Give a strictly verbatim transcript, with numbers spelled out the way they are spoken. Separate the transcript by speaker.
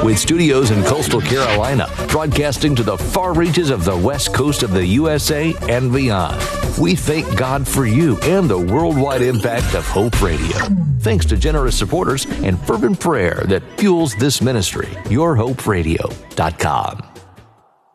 Speaker 1: with studios in coastal Carolina, broadcasting to the far reaches of the west coast of the U S A and beyond. We thank God for you and the worldwide impact of Hope Radio. Thanks to generous supporters and fervent prayer that fuels this ministry. your hope radio dot com.